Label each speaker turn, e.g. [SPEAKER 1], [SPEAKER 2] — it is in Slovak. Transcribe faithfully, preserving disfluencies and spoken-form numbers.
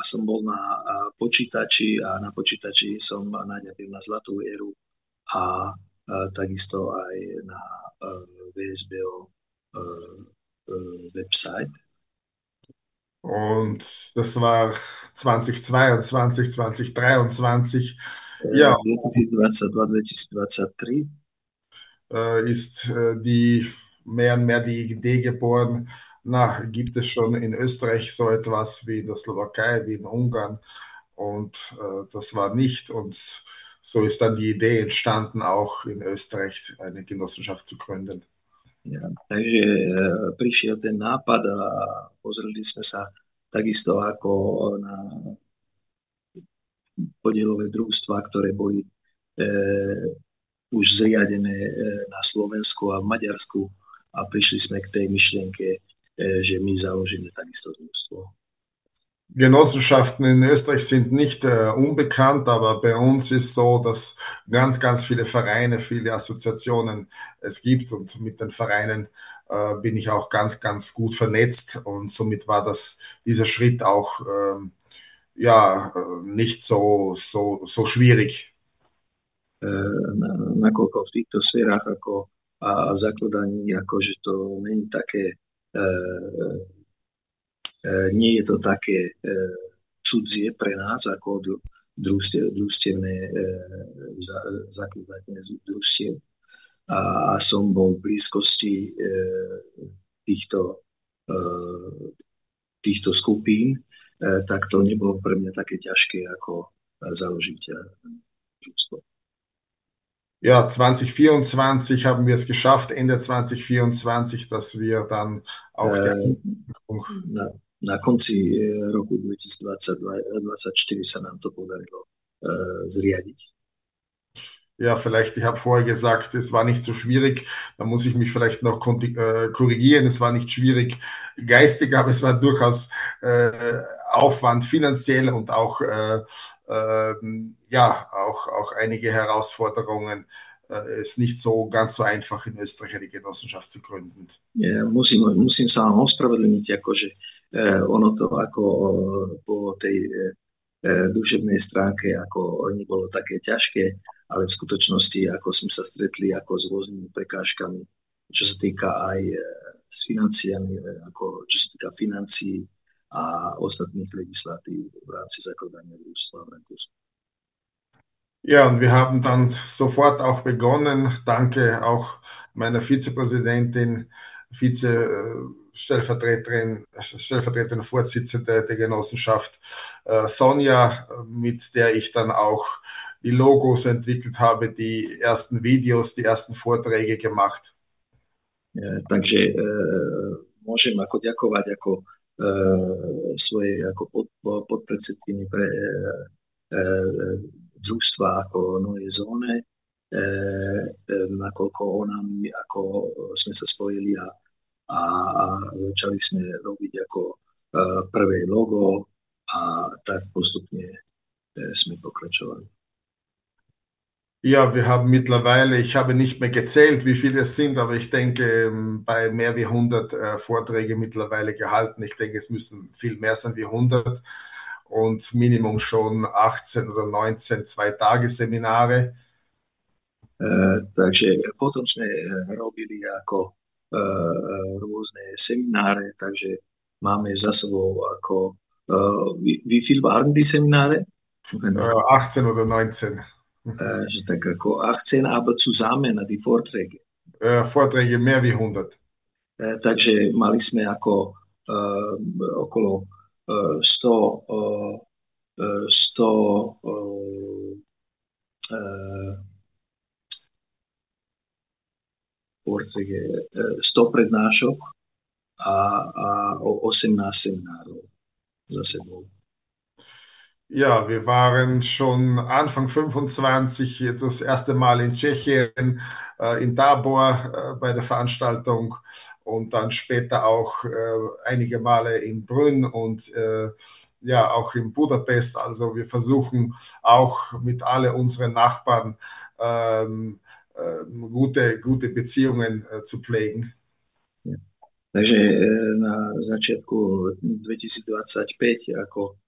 [SPEAKER 1] som bol na počítači a na počítači som naďatil na Zlatú éru a, a takisto aj na W S B O Website.
[SPEAKER 2] Und das war zweitausendzweiundzwanzig, zweitausenddreiundzwanzig. Ja,
[SPEAKER 1] dvetisícdvadsaťdva dvetisícdvadsaťtri
[SPEAKER 2] ist die mehr und mehr die Idee geboren, na, gibt es schon in Österreich so etwas wie in der Slowakei, wie in Ungarn? Und äh, das war nicht. Und so ist dann die Idee entstanden, auch in Österreich eine Genossenschaft zu gründen.
[SPEAKER 1] Ja, takže e, prišiel ten nápad a pozreli sme sa takisto ako na podielové družstvá, ktoré boli e, už zriadené e, na Slovensku a v Maďarsku a prišli sme k tej myšlienke, e, že my založíme takisto družstvo.
[SPEAKER 2] Genossenschaften in Österreich sind nicht äh, unbekannt, aber bei uns ist so, dass ganz, ganz viele Vereine, viele Assoziationen es gibt und mit den Vereinen äh, bin ich auch ganz, ganz gut vernetzt und somit war das, dieser Schritt auch ähm, ja, nicht so, so, so schwierig.
[SPEAKER 1] Nakoľko v týchto sférach ako a v zakladaní, akože to nie je také e, nie je to také e, cudzie pre nás ako družstiev, družstevné e, za, zakladanie družstiev. A, a som bol v blízkosti e, týchto, e, týchto skupín, e, tak to nebolo pre mňa také ťažké ako založiť družstvo.
[SPEAKER 2] Ja, zwanzig vierundzwanzig haben wir es geschafft, Ende zwanzig vierundzwanzig, dass wir dann auch
[SPEAKER 1] e, na, na konci roku dvetisícdvadsaťdva-dvadsaťštyri sa nám to podarilo e, zriadiť.
[SPEAKER 2] Ja, vielleicht, ich habe vorher gesagt, es war nicht so schwierig, da muss ich mich vielleicht noch korrigieren, es war nicht schwierig geistig, aber es war durchaus äh, Aufwand finanziell und auch, äh, äh, ja, auch, auch einige Herausforderungen. Äh, es ist nicht so ganz so einfach in Österreich eine Genossenschaft zu gründen.
[SPEAKER 1] Ja, musím, musím sa vám ospravedlniť, akože eh, ono to ako po tej eh, duševnej stránke ako nebolo také ťažké, ale v skutočnosti, ako sme sa stretli ako s rôznymi prekážkami, čo sa týka aj s financiami, ako čo sa týka financií a ostatných legislatív v rámci zakladania družstva v Rakúsku.
[SPEAKER 2] Ja, und wir haben dann sofort auch begonnen, danke auch meiner Vizepräsidentin, Vize Stellvertreterin, stellvertretende Vorsitzende der Genossenschaft Sonja, mit der ich dann auch die Logos entwickelt habe, die ersten Videos, die ersten Vorträge gemacht.
[SPEAKER 1] Ja, takže e, môžem ako ďakovať ako e, svojej ako pod, podpredsedkyni pre e, e, družstva ako Neue Zóne, e, e, nakoľko ona mi ako sme sa spojili a, a, a začali sme robiť ako e, prvé logo a tak postupne e, sme pokračovali.
[SPEAKER 2] Ja, wir haben mittlerweile, ich habe nicht mehr gezählt, wie viele es sind, aber ich denke, bei mehr wie hundert äh, Vorträge mittlerweile gehalten. Ich denke, es müssen viel mehr sein wie hundert und Minimum schon achtzehn oder neunzehn Zwei-Tage-Seminare.
[SPEAKER 1] Uh, takže potom sme robili ako uh, rôzne semináre, takže máme za sebou ako uh, wie, wie viel waren die Seminare?
[SPEAKER 2] Uh, achtzehn oder neunzehn.
[SPEAKER 1] Uh, že tak ako achtzehn, aber zusammen die Vorträge.
[SPEAKER 2] Uh, Vorträge mehr wie hundert.
[SPEAKER 1] Uh, takže mali sme ako uh, okolo uh, sto uh, sto uh, uh, Vorträge, uh, sto prednášok a, a osemnásť seminárov za sebou.
[SPEAKER 2] Ja, wir waren schon Anfang fünfundzwanzig das erste Mal in Tschechien, äh, in Tábor äh, bei der Veranstaltung und dann später auch äh, einige Male in Brünn und äh, ja auch in Budapest. Also wir versuchen auch mit alle unseren Nachbarn ähm, äh, gute, gute Beziehungen äh, zu pflegen.
[SPEAKER 1] Ja. Takže na začiatku dvetisícdvadsaťpäť ako